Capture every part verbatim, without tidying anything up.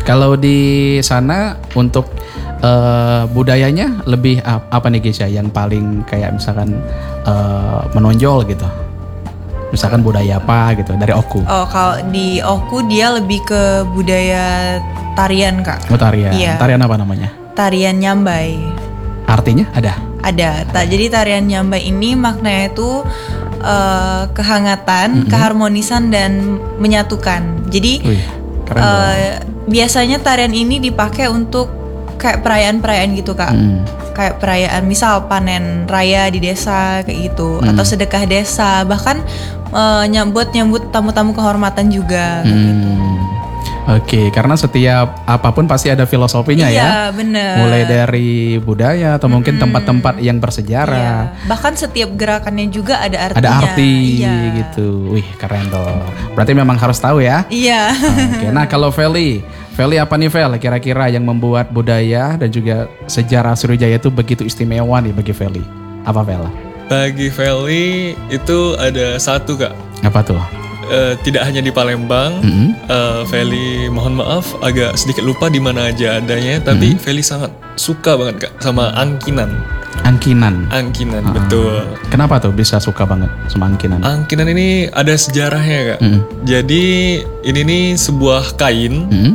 Kalau di sana untuk uh, budayanya lebih apa nih Gesya yang paling kayak misalkan uh, menonjol gitu? Misalkan budaya apa gitu dari Oku? Oh, kalau di Oku dia lebih ke budaya tarian Kak. Oh, tarian. Iya. Tarian apa namanya? Tarian Nyambai. Artinya ada? Ada. Ta- jadi tarian Nyambai ini maknanya itu uh, kehangatan, mm-hmm. keharmonisan dan menyatukan. Jadi Wih, keren uh, biasanya tarian ini dipakai untuk kayak perayaan-perayaan gitu Kak. Mm. Kayak perayaan misal panen raya di desa kayak gitu, mm. atau sedekah desa, bahkan uh, nyambut nyambut tamu-tamu kehormatan juga. Mm. Gitu. Oke, karena setiap apapun pasti ada filosofinya iya, ya. Iya, benar. Mulai dari budaya atau mungkin hmm. tempat-tempat yang bersejarah. Iya. Bahkan setiap gerakannya juga ada artinya. Ada arti iya. gitu. Wih, keren tuh. Berarti memang harus tahu ya. Iya. Oke, nah kalau Feli, Feli apa nih Fel kira-kira yang membuat budaya dan juga sejarah Sriwijaya itu begitu istimewa nih bagi Feli? Apa Fel? Bagi Feli itu ada satu Kak. Apa tuh? Uh, tidak hanya di Palembang, mm-hmm. uh, Feli mohon maaf agak sedikit lupa di mana aja adanya, tapi mm-hmm. Feli sangat suka banget Kak sama angkinan. Angkinan. Angkinan, ah. betul. Kenapa tuh bisa suka banget sama angkinan? Angkinan ini ada sejarahnya Kak. Mm-hmm. Jadi ini nih sebuah kain, mm-hmm.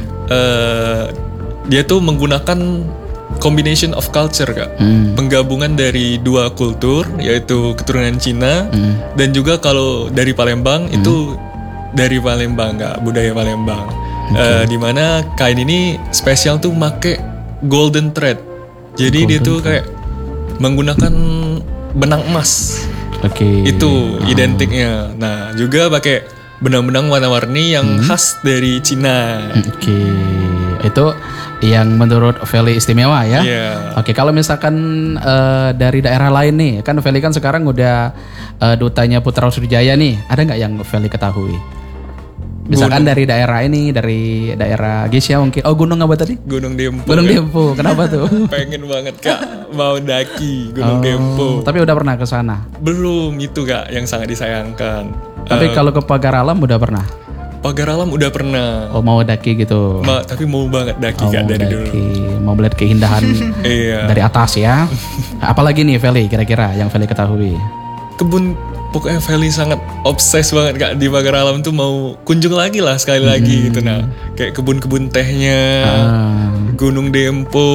uh, dia tuh menggunakan combination of culture Kak, mm. penggabungan dari dua kultur yaitu keturunan Cina mm. dan juga kalau dari Palembang mm. itu dari Palembang Kak, budaya Palembang. Okay. Uh, dimana kain ini spesial tuh make golden thread, jadi golden dia tuh thread. Kayak menggunakan benang emas. Oke. Okay. Itu identiknya. Nah juga pakai benang-benang warna-warni yang mm. khas dari Cina. Oke. Okay. Itu yang menurut Feli istimewa ya. Yeah. Oke, kalau misalkan uh, dari daerah lain nih, kan Feli kan sekarang udah uh, dutanya Putra Sriwijaya nih. Ada nggak yang Feli ketahui? Misalkan gunung. Dari daerah ini, dari daerah Gesya mungkin. Oh, gunung apa tadi? Gunung Dempo. Gunung Dempo. Kenapa tuh? Pengen banget Kak mau daki Gunung oh, Dempo. Tapi udah pernah ke sana? Belum, itu Kak yang sangat disayangkan. Tapi uh, kalau ke Pagar Alam udah pernah? Pagar Alam udah pernah. Oh, mau daki gitu. Ma, tapi mau banget daki oh, Kak dari daki. Dulu. Mau melihat keindahan dari atas ya. Apalagi nih Feli kira-kira yang Feli ketahui? Kebun, pokoknya Feli sangat obses banget Kak di Pagar Alam tuh mau kunjung lagi lah sekali hmm. lagi gitu. Nah kayak kebun-kebun tehnya, ah. Gunung Dempo.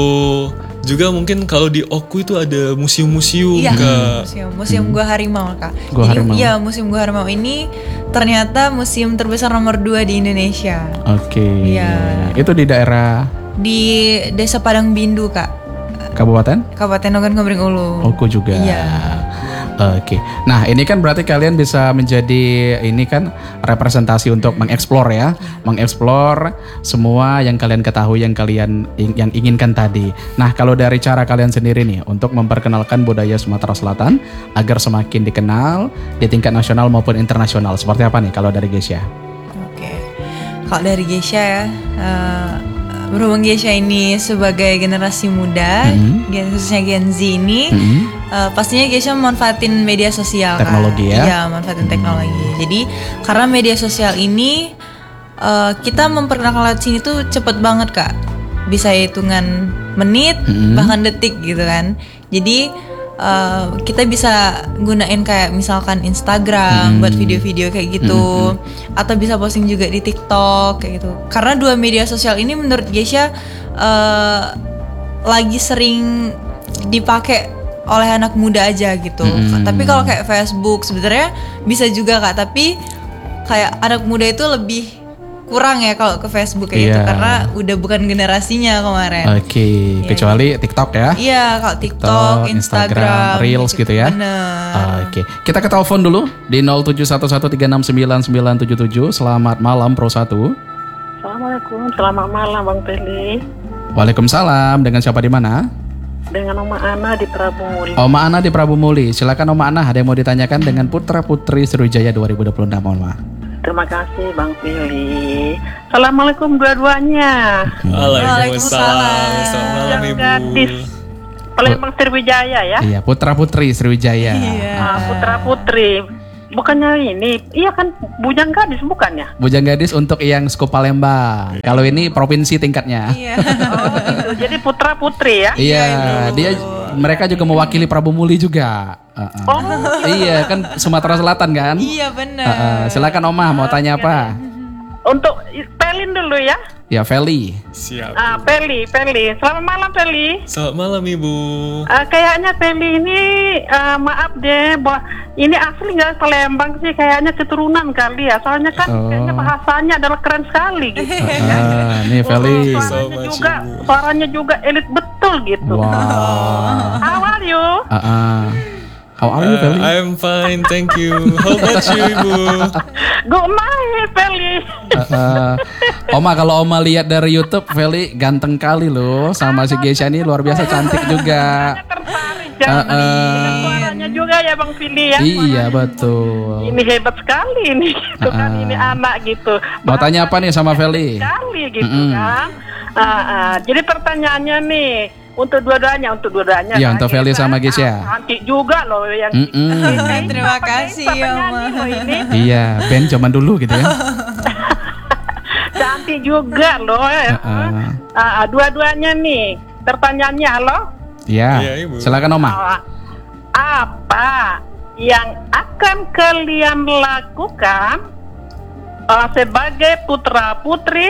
Juga mungkin kalau di Oku itu ada museum-museum iya, Kak. Museum, museum hmm. Gua Harimau Kak. Gua Jadi Harimau. iya, Museum Gua Harimau ini ternyata museum terbesar nomor dua di Indonesia. Oke. Okay. Iya. Itu di daerah di Desa Padang Bindu Kak. Kabupaten? Kabupaten Ogan Komering Ulu. Oku juga. Iya. Oke. Nah, ini kan berarti kalian bisa menjadi ini kan representasi untuk mengeksplor ya, mengeksplor semua yang kalian ketahui, yang kalian yang inginkan tadi. Nah, kalau dari cara kalian sendiri nih untuk memperkenalkan budaya Sumatera Selatan agar semakin dikenal di tingkat nasional maupun internasional, seperti apa nih kalau dari Gesya? Oke. Kalau dari Gesya ya, uh, berhubung Gesya ini sebagai generasi muda, mm-hmm. khususnya Gen Z ini, mm-hmm. uh, pastinya Gesya memanfaatin media sosial teknologi kan? ya? Iya, manfaatin mm-hmm. teknologi. Jadi karena media sosial ini uh, kita memperkenalkan lewat sini tuh cepet banget Kak, bisa hitungan menit mm-hmm. bahkan detik gitu kan. Jadi uh, kita bisa gunain kayak misalkan Instagram hmm. buat video-video kayak gitu, hmm. atau bisa posting juga di TikTok kayak gitu. Karena dua media sosial ini menurut Gesya uh, lagi sering dipakai oleh anak muda aja gitu. Hmm. Tapi kalau kayak Facebook sebenarnya bisa juga Kak, tapi kayak anak muda itu lebih kurang ya kalau ke Facebook kayak yeah. gitu karena udah bukan generasinya kemarin. Oke, okay. yeah. kecuali TikTok ya. Iya, kalau TikTok, TikTok Instagram, Instagram, Reels gitu, gitu ya. Bener. Oke, okay. Kita ke telepon dulu di nol tujuh satu satu tiga enam sembilan sembilan tujuh tujuh. Selamat malam Pro satu. Assalamualaikum, selamat malam Bang Feli. Waalaikumsalam. Dengan siapa di mana? Dengan Oma Ana di Prabu Muli. Oma Ana di Prabu Muli. Silakan Oma Ana, ada yang mau ditanyakan dengan Putra Putri Sriwijaya dua ribu dua puluh enam, Oma. Terima kasih Bang Feli. Assalamualaikum dua-duanya. Waalaikumsalam. Selamat malam Ibu. Gadis Palembang Sriwijaya ya. Iya, Putra Putri Sriwijaya. Iya. Ah, Putra Putri. bukannya ini, iya kan Bujang Gadis bukannya? Bujang Gadis untuk yang Skup Palembang. Kalau ini provinsi tingkatnya. Iya. Oh, gitu. Jadi putra putri ya? Iya, dia mereka juga mewakili Prabu Muli juga. Uh-uh. Oh, Iya kan Sumatera Selatan kan? Iya benar. Uh-uh. Silakan Oma mau tanya apa? untuk Pelin dulu ya. Ya Feli. Siap. Ah, Peli, Peli. Selamat malam, Peli. Selamat malam Ibu. Ah, kayaknya Peli ini, ah, maaf deh, bah, ini asli nggak Palembang sih, kayaknya keturunan kali ya. Soalnya kan Oh. kayaknya bahasanya adalah keren sekali gitu. Ah, nih Feli. Thank you so Suaranya much, juga, Ibu. suaranya juga elit betul gitu. Wow. How are you? Uh-uh. How are you Uh, Feli? I'm fine, thank you. How about you Ibu? Good night, Peli. Uh-uh. Oma kalau Oma lihat dari YouTube Feli ganteng kali loh, sama si Gesha ini luar biasa cantik juga. Tertarik Uh, jangan. uh. Dengan suaranya juga ya Bang Pili ya. Iya betul. Ini hebat sekali ini gitu kan, Ah. ini anak gitu. Mau tanya apa nih sama Feli? Sekali gitu Mm-mm. kan. Ah, ah. Jadi pertanyaannya nih untuk dua-duanya, untuk dua-duanya. Iya, kan, untuk Feli Gesa. sama Gesha. Ah, cantik juga loh yang. Mm-mm. Gesa ini Terima apa, kasih, Gesa ya, penyanyi Ma. loh ini. Iya, band zaman dulu gitu ya. Cantik juga loh. Ya. Uh-uh. Ah, ah, dua-duanya nih. Pertanyaannya, halo. Iya. Iya, Ibu. Silakan Oma. Ah, apa yang akan kalian lakukan ah, sebagai putra putri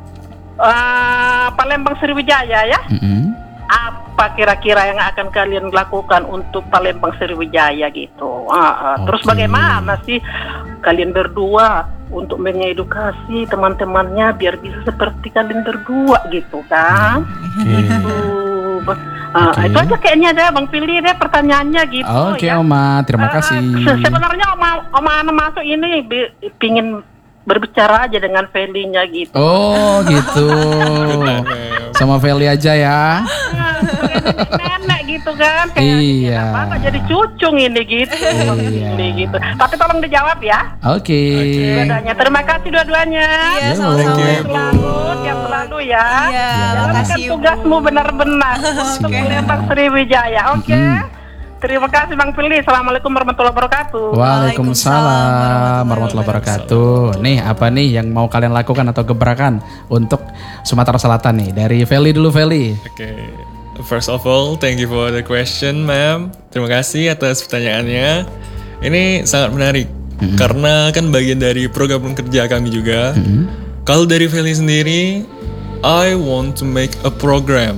Palembang Sriwijaya ya? Mm-mm. Apa kira-kira yang akan kalian lakukan untuk Palembang Sriwijaya gitu? Ah, ah. Terus Oke. bagaimana sih kalian berdua untuk mengedukasi teman-temannya biar bisa seperti kalian berdua gitu kan? Oke. Gitu. Ah, Oke. Itu aja kayaknya deh Bang Pili deh pertanyaannya gitu. Oke ya. Oma, terima Ah, kasih. se- sebenarnya Oma Oma Ana masuk ini bi- pingin berbicara aja dengan Felinya gitu. Oh gitu. Ma'am. Sama Feli aja ya. Nenek gitu kan kayak Iya. enak banget jadi cucung ini gitu. Iya. Ini gitu. Tapi tolong dijawab ya. Oke. Dua-duanya. Terima kasih dua-duanya. Iya, Yo. sama-sama. Thank you, Ibu. Selalu, tiap selalu ya. Iya, Jalankan makasih, Ibu. tugasmu benar-benar untuk Oke. Palembang Sriwijaya. Oke. Mm-mm. Terima kasih Bang Pili. Assalamualaikum warahmatullahi wabarakatuh. Waalaikumsalam warahmatullahi wabarakatuh. Nih apa nih yang mau kalian lakukan atau gebrakan untuk Sumatera Selatan nih? Dari Feli dulu Feli. Oke, first of all, thank you for the question, ma'am. Terima kasih atas pertanyaannya. Ini sangat menarik karena kan bagian dari program kerja kami juga. Kalau dari Feli sendiri, I want to make a program.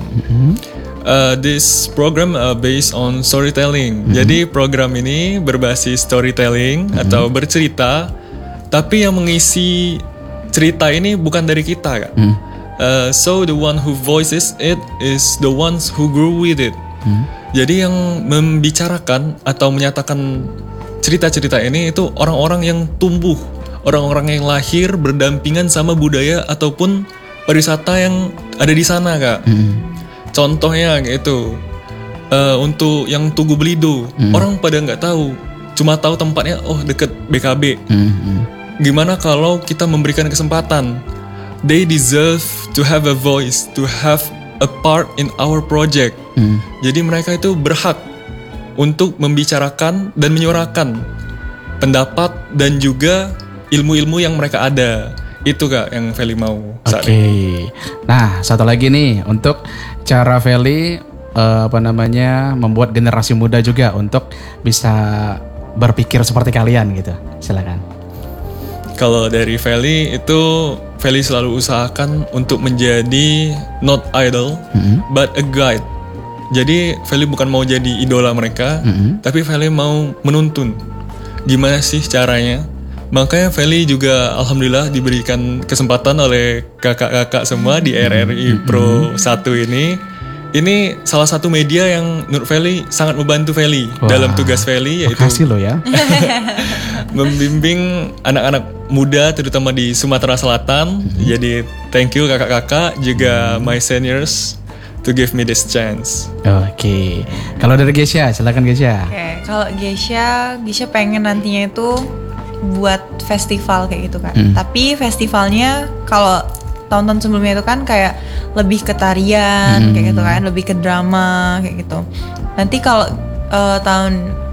Uh, this program uh, based on storytelling. Jadi program ini berbasis storytelling atau bercerita, tapi yang mengisi cerita ini bukan dari kita, kan? Uh, so the one who voices it is the ones who grew with it. Jadi yang membicarakan atau menyatakan cerita-cerita ini itu orang-orang yang tumbuh, orang-orang yang lahir berdampingan sama budaya ataupun pariwisata yang ada di sana, Kak. Contohnya gitu, uh, untuk yang Tugu Belido, orang pada nggak tahu, cuma tahu tempatnya, oh deket B K B. Gimana kalau kita memberikan kesempatan? They deserve to have a voice, to have a part in our project. Jadi mereka itu berhak untuk membicarakan dan menyuarakan pendapat dan juga ilmu-ilmu yang mereka ada. Itu Kak yang Feli mau saat Oke. ini. Nah satu lagi nih untuk cara Feli eh, apa namanya membuat generasi muda juga untuk bisa berpikir seperti kalian gitu. Silakan. Kalau dari Feli itu Feli selalu usahakan untuk menjadi not idol but a guide. Jadi Feli bukan mau jadi idola mereka, tapi Feli mau menuntun gimana sih caranya. Makanya Feli juga alhamdulillah diberikan kesempatan oleh kakak-kakak semua di R R I Pro satu ini. Ini salah satu media yang menurut Feli sangat membantu Feli Wah, dalam tugas Feli, yaitu Makasih lo ya. membimbing anak-anak muda terutama di Sumatera Selatan. Jadi thank you kakak-kakak juga my seniors to give me this chance. Oke. Kalau dari Gesha, silakan Gesha. Oke, kalau Gesha, Gesha pengen nantinya itu buat festival kayak gitu kan. Hmm. Tapi festivalnya kalau tahun-tahun sebelumnya itu kan kayak lebih ke tarian Hmm. kayak gitu kan, lebih ke drama kayak gitu. Nanti kalau eh, tahun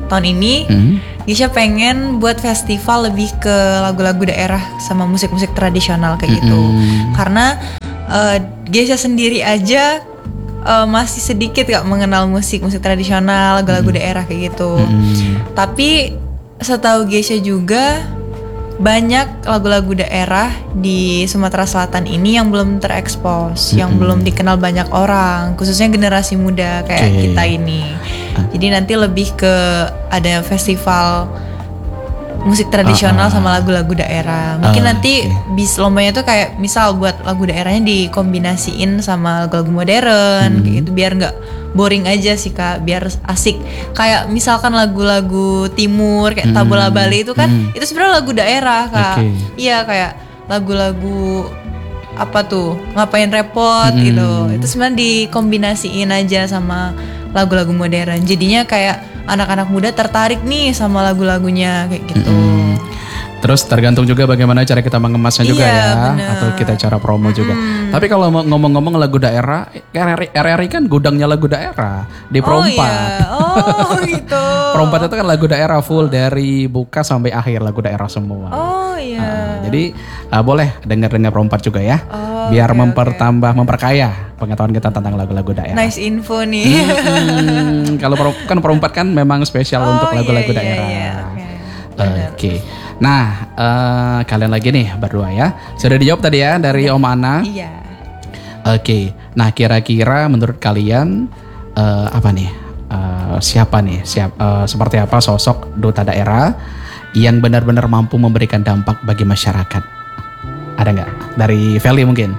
tahun ini Hmm. Geisha pengen buat festival lebih ke lagu-lagu daerah sama musik-musik tradisional kayak gitu. Mm-mm. Karena uh, Geisha sendiri aja uh, masih sedikit gak mengenal musik-musik tradisional, lagu-lagu daerah kayak gitu. Mm. Tapi setahu Geisha juga banyak lagu-lagu daerah di Sumatera Selatan ini yang belum terekspos, yang Mm-mm. belum dikenal banyak orang, khususnya generasi muda kayak Oke. kita ini. Jadi nanti lebih ke ada festival musik tradisional Ah, ah. sama lagu-lagu daerah. Mungkin Ah, nanti oke. bis lombanya tuh kayak misal buat lagu daerahnya dikombinasiin sama lagu-lagu modern Hmm. kayak gitu biar nggak boring aja sih Kak, biar asik. Kayak misalkan lagu-lagu timur kayak Hmm. Tabola Bali itu kan Hmm. itu sebenarnya lagu daerah Kak. Oke. Iya kayak lagu-lagu apa tuh ngapain repot Hmm. gitu. Itu sebenarnya dikombinasiin aja sama lagu-lagu modern. Jadinya kayak anak-anak muda tertarik nih sama lagu-lagunya kayak gitu. Mm-mm. Terus tergantung juga bagaimana cara kita mengemasnya juga Iya, ya, bener. atau kita cara promo juga. Tapi kalau mau ngomong-ngomong lagu daerah, R R I kan gudangnya lagu daerah di Perompat. Oh iya. Oh gitu. Perompat itu kan lagu daerah full dari buka sampai akhir lagu daerah semua. Oh iya. Nah, jadi uh, boleh dengar-dengar Perompat juga ya, Oh, biar oke, mempertambah, memperkaya pengetahuan kita tentang lagu-lagu daerah. Nice info nih. Hmm, kalau per- kan Perompat kan memang spesial Oh, untuk lagu-lagu iya, iya, daerah. iya, oke. Oke. Benar. Nah, eh, kalian lagi nih berdua ya. Sudah dijawab tadi ya dari Om Ana. Iya. Oke. Nah, kira-kira menurut kalian eh, apa nih? Eh, siapa nih? Siap eh, seperti apa sosok duta daerah yang benar-benar mampu memberikan dampak bagi masyarakat? Ada nggak? Dari Feli mungkin?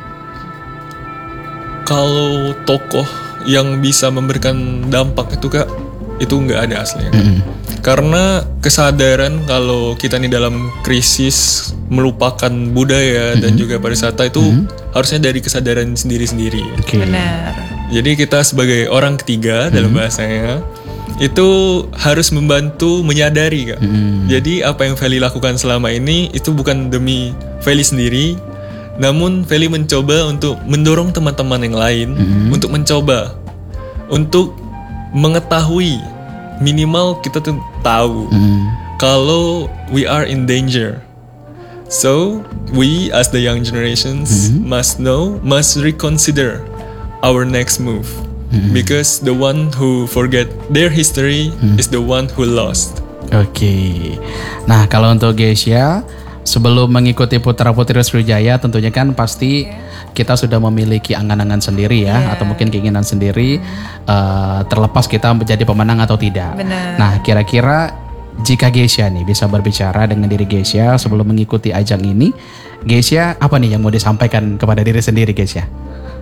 Kalau tokoh yang bisa memberikan dampak itu Kak, itu nggak ada aslinya. Mm-mm. Karena kesadaran kalau kita nih dalam krisis melupakan budaya dan juga pariwisata itu harusnya dari kesadaran sendiri-sendiri. Oke. Benar. Jadi kita sebagai orang ketiga dalam bahasanya itu harus membantu menyadari Kak. Jadi apa yang Feli lakukan selama ini itu bukan demi Feli sendiri, namun Feli mencoba untuk mendorong teman-teman yang lain untuk mencoba, untuk mengetahui, minimal kita tuh tahu Mm. kalau we are in danger. So we as the young generations must know, must reconsider our next move. Because the one who forget their history is the one who lost. Oke. Nah, kalau untuk Geisha, sebelum mengikuti Putra Putri Sriwijaya tentunya kan pasti kita sudah memiliki angan-angan sendiri ya, atau mungkin keinginan sendiri, eh, terlepas kita menjadi pemenang atau tidak. Benar. Nah, kira-kira jika Geisha nih bisa berbicara dengan diri Geisha sebelum mengikuti ajang ini, Geisha apa nih yang mau disampaikan kepada diri sendiri Geisha?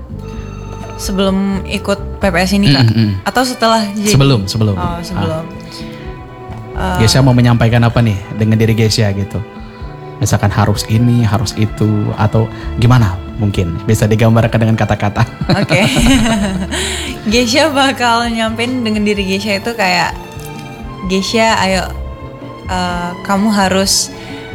Sebelum ikut P P S ini Kak? Mm, mm, mm. Atau setelah jadi? Sebelum, sebelum. Oh, sebelum. Ah. Geisha mau menyampaikan apa nih dengan diri Geisha gitu? Misalkan harus ini, harus itu, atau gimana mungkin? Bisa digambarkan dengan kata-kata. Oke. Geisha bakal nyampein dengan diri Geisha itu kayak, Geisha ayo uh, kamu harus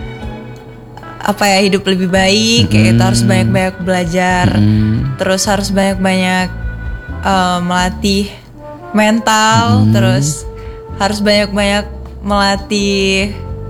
apa ya hidup lebih baik, kayak gitu, harus banyak-banyak belajar, Hmm. terus harus banyak-banyak uh, melatih mental, terus harus banyak-banyak melatih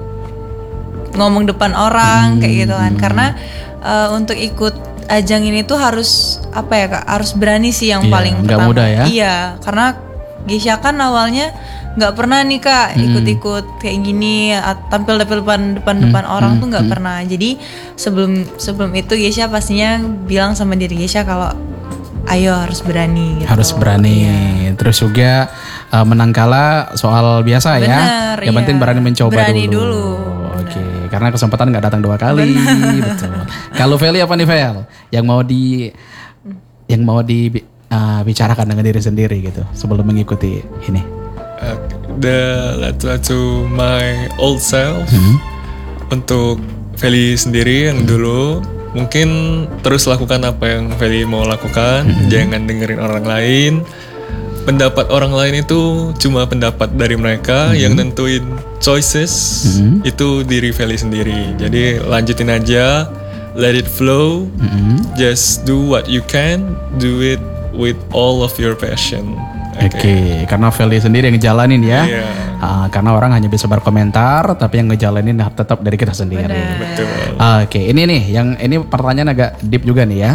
ngomong depan orang kayak gitu kan, karena uh, untuk ikut ajang ini tuh harus apa ya Kak, harus berani sih yang Iya, paling nggak pertama. mudah ya. Iya, karena Geisha kan awalnya nggak pernah nih Kak ikut-ikut kayak gini, at- tampil depan depan depan orang tuh nggak pernah. Jadi sebelum sebelum itu Geisha pastinya bilang sama diri Geisha kalau ayo harus berani gitu. Harus berani. Terus juga uh, menang kalah soal biasa ya. Bener, Yang iya. penting berani mencoba Berani dulu. dulu, Oke, karena kesempatan nggak datang dua kali. Betul. Kalau Feli apa nih Fel? Yang mau di yang mau dibicarakan dengan diri sendiri gitu sebelum mengikuti ini. Uh, the let's to my old self. Untuk Feli sendiri yang dulu mungkin terus lakukan apa yang Feli mau lakukan, jangan dengerin orang lain. Pendapat orang lain itu cuma pendapat dari mereka, yang nentuin choices itu diri Feli sendiri. Jadi lanjutin aja, let it flow, just do what you can, do it with all of your passion. Oke, okay. Karena Feli sendiri yang ngejalanin ya. Iya. Uh, karena orang hanya bisa berkomentar, tapi yang ngejalanin tetap dari kita sendiri. Benar. Betul. Uh, Oke, okay. ini nih, yang ini pertanyaan agak deep juga nih ya.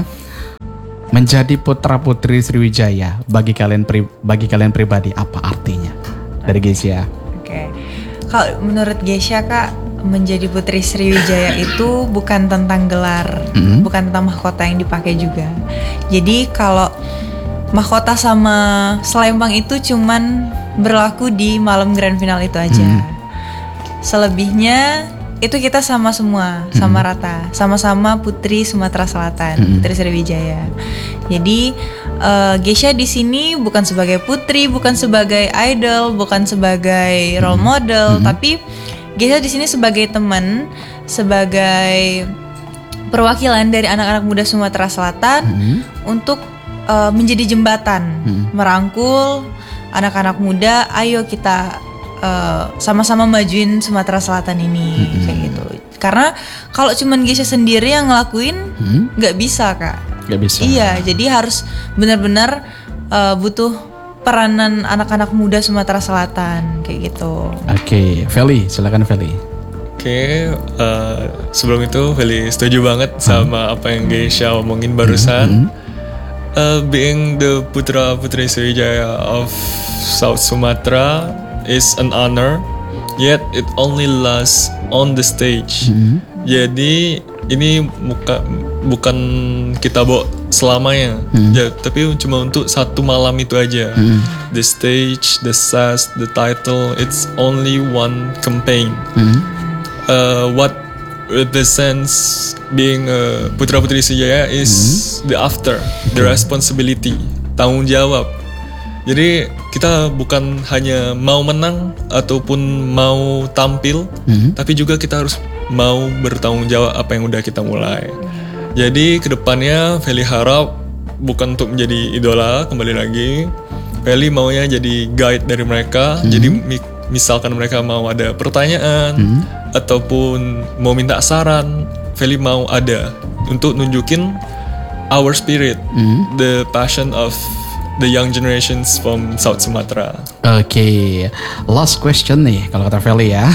Menjadi putra putri Sriwijaya bagi kalian pri, bagi kalian pribadi apa artinya? Dari Geisha. Oke, okay. Kalau menurut Geisha Kak, menjadi putri Sriwijaya itu bukan tentang gelar, mm-hmm. bukan tentang mahkota yang dipakai juga. Jadi kalau mahkota sama selempang itu cuman berlaku di malam grand final itu aja. Hmm. Selebihnya itu kita sama semua, hmm. sama rata, sama-sama putri Sumatera Selatan, hmm. putri Sriwijaya. Jadi uh, Geisha di sini bukan sebagai putri, bukan sebagai idol, bukan sebagai role model, hmm. tapi Geisha di sini sebagai teman, sebagai perwakilan dari anak-anak muda Sumatera Selatan hmm. untuk Uh, menjadi jembatan, hmm. merangkul anak-anak muda. Ayo kita uh, sama-sama majuin Sumatera Selatan ini, hmm. kayak gitu. Karena kalau cuman Geisha sendiri yang ngelakuin, nggak hmm. bisa Kak. Nggak bisa. Iya, jadi harus benar-benar uh, butuh peranan anak-anak muda Sumatera Selatan, kayak gitu. Oke, okay. Feli, silakan Feli. Oke, okay, uh, sebelum itu Feli setuju banget hmm. sama apa yang Geisha omongin barusan. Hmm. Hmm. Uh, being the putra putri Sriwijaya of South Sumatra is an honor, yet it only lasts on the stage. Mm-hmm. Jadi ini muka, bukan kita bawa selamanya, mm-hmm. ya, tapi cuma untuk satu malam itu aja. Mm-hmm. The stage, the sass, the title, it's only one campaign. Mm-hmm. Uh, what represents being a putra putri Sriwijaya is hmm. the after, the responsibility, tanggung jawab. Jadi kita bukan hanya mau menang ataupun mau tampil, hmm. tapi juga kita harus mau bertanggung jawab apa yang udah kita mulai. Jadi kedepannya Feli harap bukan untuk menjadi idola, kembali lagi Feli maunya jadi guide dari mereka. Hmm. Jadi misalkan mereka mau ada pertanyaan hmm. ataupun mau minta saran, Feli mau ada untuk nunjukin our spirit, hmm. the passion of the young generations from South Sumatra. Oke, okay. Last question nih kalau kata Feli ya.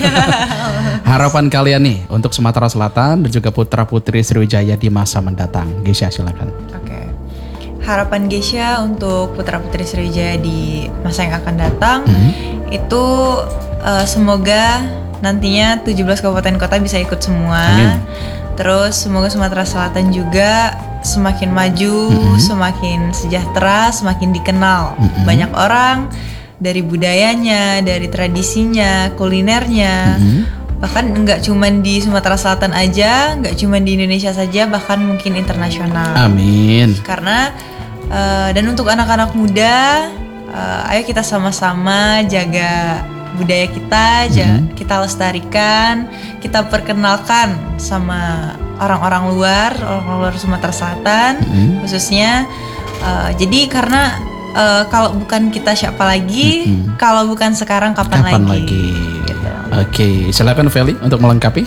Harapan kalian nih untuk Sumatera Selatan dan juga putra putri Sriwijaya di masa mendatang. Geisha silakan. Oke. Okay. Harapan Geisha untuk putra putri Sriwijaya di masa yang akan datang hmm. itu uh, semoga nantinya tujuh belas kabupaten kota bisa ikut semua. Amin. Terus semoga Sumatera Selatan juga semakin maju, mm-hmm. semakin sejahtera, semakin dikenal. Mm-hmm. Banyak orang dari budayanya, dari tradisinya, kulinernya. Mm-hmm. Bahkan nggak cuma di Sumatera Selatan aja, nggak cuma di Indonesia saja, bahkan mungkin internasional. Amin. Karena uh, dan untuk anak-anak muda, uh, ayo kita sama-sama jaga budaya kita, mm-hmm. kita lestarikan, kita perkenalkan sama orang-orang luar, orang luar Sumatera Selatan, mm-hmm. khususnya. Uh, jadi karena uh, kalau bukan kita siapa lagi, mm-hmm. kalau bukan sekarang kapan, kapan lagi? lagi? Gitu. Oke, okay. Silakan Feli untuk melengkapi.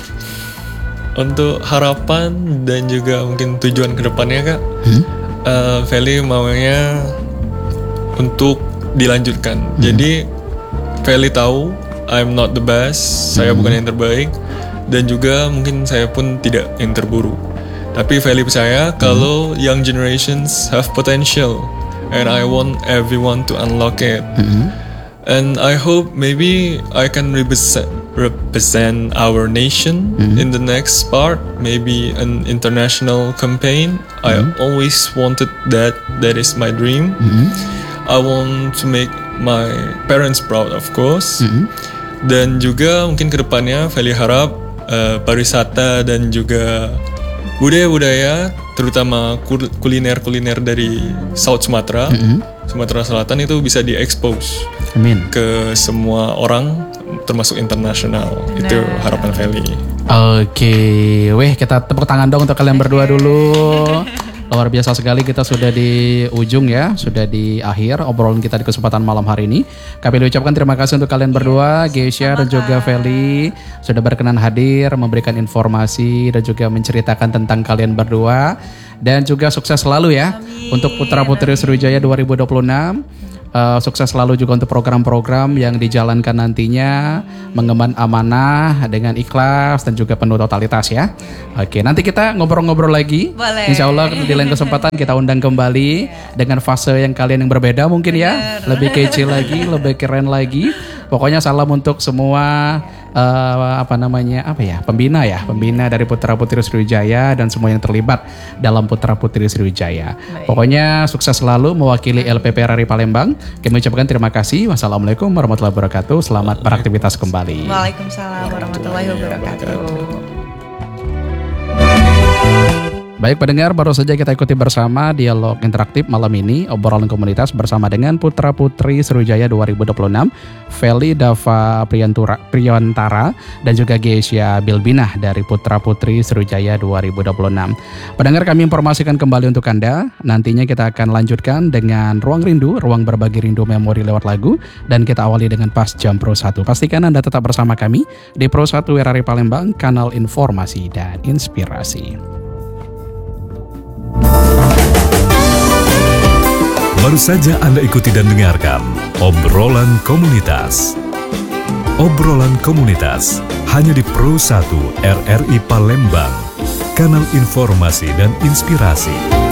Untuk harapan dan juga mungkin tujuan kedepannya Kak, hmm? uh, Feli maunya untuk dilanjutkan. Hmm. Jadi Feli tahu I'm not the best, hmm. saya bukan yang terbaik, dan juga mungkin saya pun tidak yang terburuk. Tapi Feli percaya hmm. kalau young generations have potential, and I want everyone to unlock it. Hmm. And I hope maybe I can represent represent our nation mm-hmm. in the next part, maybe an international campaign. Mm-hmm. I always wanted that. That is my dream. Mm-hmm. I want to make my parents proud, of course. Mm-hmm. Dan juga mungkin kedepannya Feli harap uh, pariwisata dan juga budaya-budaya, terutama kuliner-kuliner dari South Sumatra, mm-hmm. Sumatera Selatan itu bisa diekspos ke semua orang, termasuk internasional. Nah. Itu harapan Feli. Oke, weh kita tepuk tangan dong untuk kalian berdua dulu. Luar biasa sekali, kita sudah di ujung ya, sudah di akhir obrolan kita di kesempatan malam hari ini. Kami ucapkan terima kasih untuk kalian berdua, Geisha dan juga Feli, sudah berkenan hadir, memberikan informasi dan juga menceritakan tentang kalian berdua. Dan juga sukses selalu ya. Amin. Untuk Putra Putri Sriwijaya dua ribu dua puluh enam. Uh, sukses selalu juga untuk program-program yang dijalankan nantinya, mengemban amanah dengan ikhlas dan juga penuh totalitas ya. Oke, nanti kita ngobrol-ngobrol lagi. Boleh. Insya Allah di lain kesempatan kita undang kembali dengan fase yang kalian yang berbeda mungkin ya, lebih kece lagi, lebih keren lagi. Pokoknya salam untuk semua uh, apa namanya apa ya pembina ya, pembina dari Putra Putri Sriwijaya dan semua yang terlibat dalam Putra Putri Sriwijaya. Baik. Pokoknya sukses selalu mewakili L P P R R I Palembang. Kami ucapkan terima kasih. Wassalamualaikum warahmatullahi wabarakatuh. Selamat beraktivitas kembali. Waalaikumsalam warahmatullahi wabarakatuh. Baik pendengar, baru saja kita ikuti bersama dialog interaktif malam ini, obrolan komunitas bersama dengan Putra Putri Sriwijaya dua ribu dua puluh enam, Feli Dava Priyantura, Priyantara dan juga Geisha Bilbinah dari Putra Putri Sriwijaya dua ribu dua puluh enam. Pendengar, kami informasikan kembali untuk Anda, nantinya kita akan lanjutkan dengan Ruang Rindu, ruang berbagi rindu memori lewat lagu, dan kita awali dengan Pas Jam Pro satu. Pastikan Anda tetap bersama kami di Pro satu R R I Palembang, kanal informasi dan inspirasi. Baru saja Anda ikuti dan dengarkan obrolan komunitas. Obrolan komunitas hanya di Pro satu R R I Palembang, kanal informasi dan inspirasi.